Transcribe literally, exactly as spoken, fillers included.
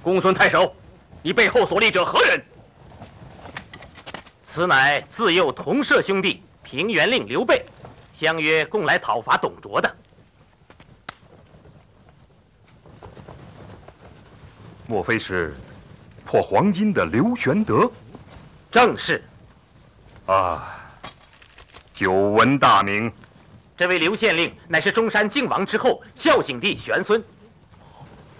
公孙太守，你背后所立者何人？此乃自幼同舍兄弟平原令刘备，相约共来讨伐董卓的。 莫非是破黄金的刘玄德？ 正是。 啊，久闻大名。 这位刘县令乃是中山靖王之后孝景帝玄孙，